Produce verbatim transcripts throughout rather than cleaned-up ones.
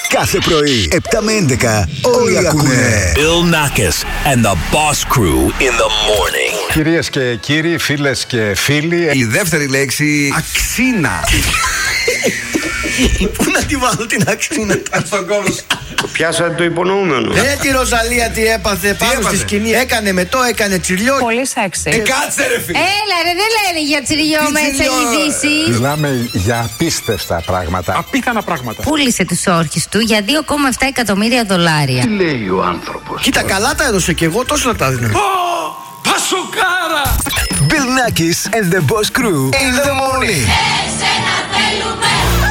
Κάθε πρωί, επτά με έντεκα, όλοι ακούνε. Bill Nackis and the Boss Crew in the morning. Κυρίες και κύριοι, φίλες και φίλοι. Η δεύτερη λέξη, αξίνα. Πού να τη βάλω την αξίνα? Στον κόλο. Πιάσατε το υπονοούμενο. Ε, τη Ροζαλία τι έπαθε πάνω έπαθε? στη σκηνή. Έκανε με το, έκανε τσιριό. Πολύ σεξι. Ε, κάτσε ρε φίλε. Έλα ρε, δεν λένε για τσιριό Τι μέσα τσιριό, η Δύση. Μιλάμε για απίστευτα πράγματα. Απίθανα πράγματα. Πούλησε τους όρχες του για δύο κόμμα επτά εκατομμύρια δολάρια. Τι λέει ο άνθρωπος? Κοίτα, καλά τα έδωσε και εγώ, τόσο να τα δίνω. Πασοκάρα! Bill Nackis and the Boss Crew in the morning. Εσένα θέλουμε.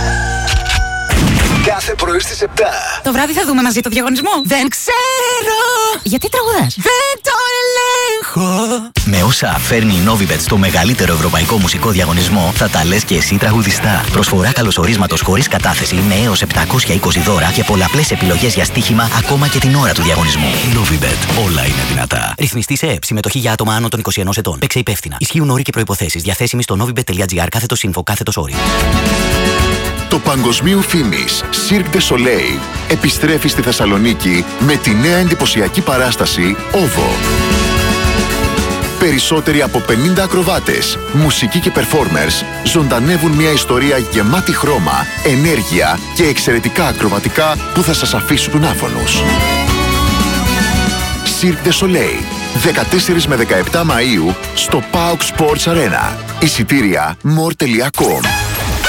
Κάθε πρωί στις επτά. Το βράδυ θα δούμε μαζί το διαγωνισμό. Δεν ξέρω. Γιατί τραγουδάς? Δεν το ελέγχω. Με όσα φέρνει η Novibet στο μεγαλύτερο ευρωπαϊκό μουσικό διαγωνισμό, θα τα λες και εσύ τραγουδιστά. Προσφορά καλωσορίσματος χωρίς κατάθεση με έως επτακόσια είκοσι δώρα και πολλαπλές επιλογές για στοίχημα ακόμα και την ώρα του διαγωνισμού. Novibet. Όλα είναι δυνατά. Ρυθμιστή σε ΕΕΠ. Συμμετοχή για άτομα άνω των είκοσι ενός ετών. Παίξε υπεύθυνα. Ισχύουν όροι και προϋποθέσεις. Διαθέσιμοι στο novibet.gr κάθετος info κάθετος όροι. Το παγκοσμίου φήμης Cirque du Soleil επιστρέφει στη Θεσσαλονίκη με τη νέα εντυπωσιακή παράσταση OVO. Περισσότεροι από πενήντα ακροβάτες, μουσικοί και performers ζωντανεύουν μια ιστορία γεμάτη χρώμα, ενέργεια και εξαιρετικά ακροβατικά που θα σας αφήσουν άφωνους. Cirque du Soleil, δεκατέσσερις με δεκαεπτά Μαΐου στο Pauk Sports Arena. Εισιτήρια more τελεία com.